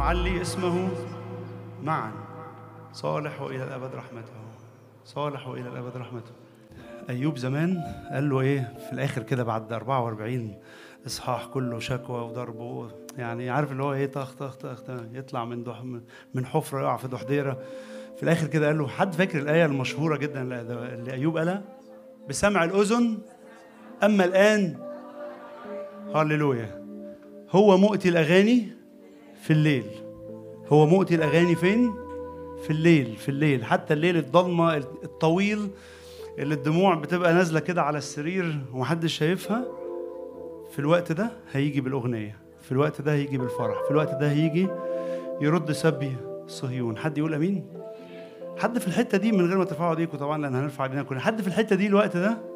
نعلي اسمه معا. صالح وإلى الأبد رحمته، صالح وإلى الأبد رحمته. أيوب زمان قال له إيه في الآخر كده بعد 44 إصحاح كله شكوى وضرب، يعني عارف اللي هو إيه، طخ طخ طخ يطلع من حفرة يقع في دحضيرة. في الآخر كده قال له، حد فاكر الآية المشهورة جدا اللي أيوب قالها؟ بسمع الأذن أما الآن. هاليلويا. هو مؤتي الأغاني في الليل. هو مؤتي الأغاني فين؟ في الليل. في الليل، حتى الليل الضلمة الطويل اللي الدموع بتبقى نازلة كده على السرير ومحدش شايفها، في الوقت ده هيجي بالأغنية، في الوقت ده هيجي بالفرح، في الوقت ده هيجي يرد سبي صهيون. حد يقول أمين؟ حد في الحتة دي من غير ما ترفعوا ايديكم طبعا، لأن هنرفع ايدينا كلنا. حد في الحتة دي الوقت ده